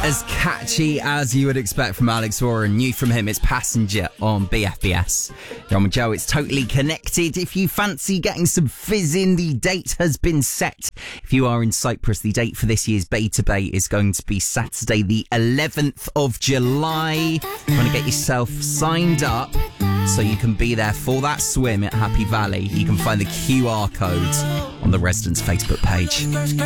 As catchy as you would expect from Alex Warren. New from him, it's Passenger on BFBS. You're on with Joe, it's Totally Connected. If you fancy getting some fizz in, the date has been set. If you are in Cyprus, the date for this year's Bay to Bay is going to be Saturday the 11th of July. You want to get yourself signed up so you can be there for that swim at Happy Valley. You can find the QR code on the Residents Facebook page.